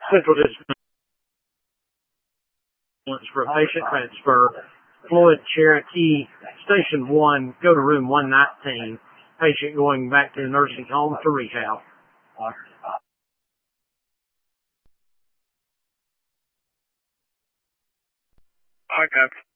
Central District for patient transfer. Floyd Cherokee, Station 1, go to room 119. Patient going back to the nursing home to rehab. Okay.